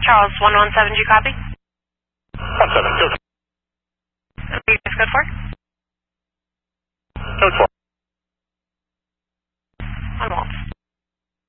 Charles, 117, do you copy? 17, go. What are you guys good for? Code 4.